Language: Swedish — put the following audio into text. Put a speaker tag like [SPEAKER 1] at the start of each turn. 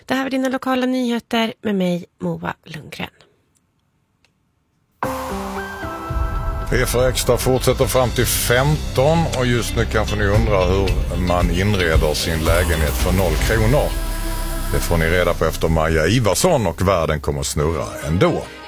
[SPEAKER 1] Det här var dina lokala nyheter med mig, Moa Lundgren.
[SPEAKER 2] P4 Extra fortsätter fram till 15 och just nu kanske ni undrar hur man inreder sin lägenhet för 0 kronor. Det får ni reda på efter Maja Ivarsson och världen kommer snurra ändå.